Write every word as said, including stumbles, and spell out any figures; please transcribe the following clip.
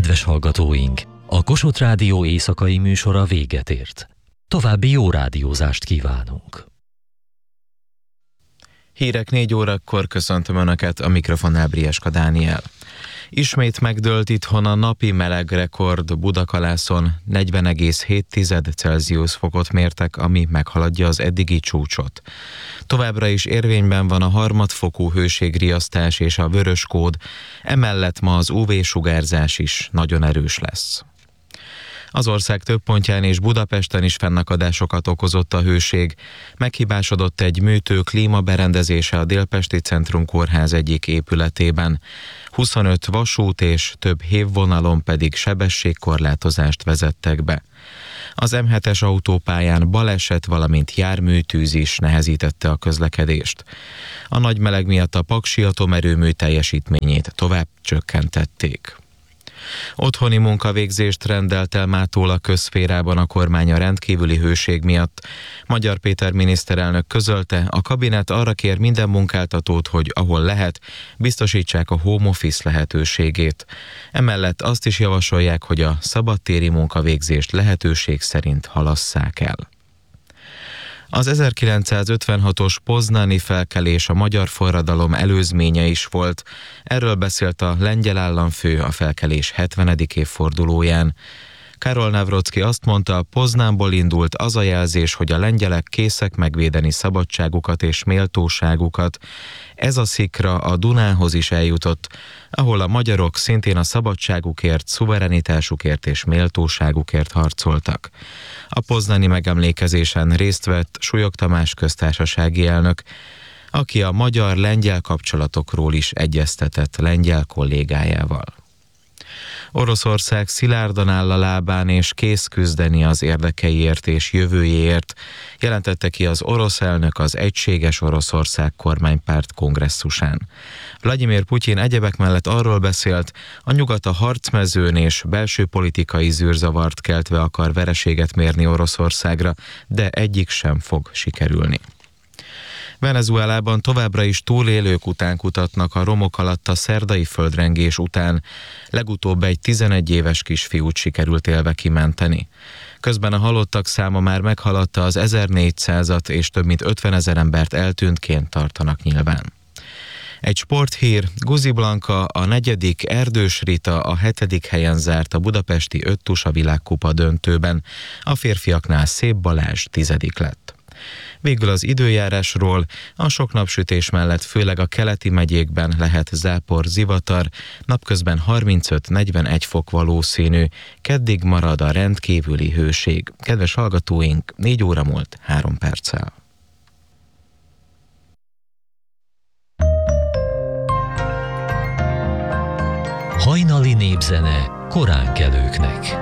Kedves hallgatóink! A Kossuth Rádió éjszakai műsora véget ért. További jó rádiózást kívánunk! Hírek négy órakor, köszöntöm Önöket, a mikrofonnál Brieska Dániel. Ismét megdőlt itthon a napi melegrekord. Budakalászon negyven egész hét Celsius fokot mértek, ami meghaladja az eddigi csúcsot. Továbbra is érvényben van a harmadfokú hőségriasztás és a vörös kód, emellett ma az ú vé-sugárzás is nagyon erős lesz. Az ország több pontján és Budapesten is fennakadásokat okozott a hőség. Meghibásodott egy műtő klímaberendezése a Délpesti Centrum Kórház egyik épületében. huszonöt vasút és több hévvonalon pedig sebességkorlátozást vezettek be. Az em hetes autópályán baleset, valamint járműtűz is nehezítette a közlekedést. A nagy meleg miatt a paksi atomerőmű teljesítményét tovább csökkentették. Otthoni munkavégzést rendelt el mától a közszférában a kormány a rendkívüli hőség miatt. Magyar Péter miniszterelnök közölte, a kabinet arra kér minden munkáltatót, hogy ahol lehet, biztosítsák a home office lehetőségét. Emellett azt is javasolják, hogy a szabadtéri munkavégzést lehetőség szerint halasszák el. Az ezerkilencszázötvenhatos poznani felkelés a magyar forradalom előzménye is volt. Erről beszélt a lengyel államfő a felkelés hetvenedik évfordulóján. Karol Nawrocki azt mondta, Poznánból indult az a jelzés, hogy a lengyelek készek megvédeni szabadságukat és méltóságukat. Ez a szikra a Dunához is eljutott, ahol a magyarok szintén a szabadságukért, szuverenitásukért és méltóságukért harcoltak. A poznani megemlékezésen részt vett Súlyog Tamás köztársasági elnök, aki a magyar-lengyel kapcsolatokról is egyeztetett lengyel kollégájával. Oroszország szilárdan áll a lábán és kész küzdeni az érdekeiért és jövőjéért, jelentette ki az orosz elnök az Egységes Oroszország kormánypárt kongresszusán. Vladimir Putyin egyebek mellett arról beszélt, a nyugat a harcmezőn és belső politikai zűrzavart keltve akar vereséget mérni Oroszországra, de egyik sem fog sikerülni. Venezuelában továbbra is túlélők után kutatnak a romok alatt a szerdai földrengés után. Legutóbb egy tizenegy éves kisfiút sikerült élve kimenteni. Közben a halottak száma már meghaladta az ezernégyszázat, és több mint ötvenezer embert eltűntként tartanak nyilván. Egy sporthír, Guzi Blanka a negyedik, Erdős Rita a hetedik helyen zárt a budapesti öttusa világkupa döntőben, a férfiaknál Szép Balázs tizedik lett. Végül az időjárásról, a sok napsütés mellett főleg a keleti megyékben lehet zápor, zivatar, napközben harmincöt-negyvenegy fok valószínű, keddig marad a rendkívüli hőség. Kedves hallgatóink, négy óra múlt három perccel. Hajnali népzene koránkelőknek.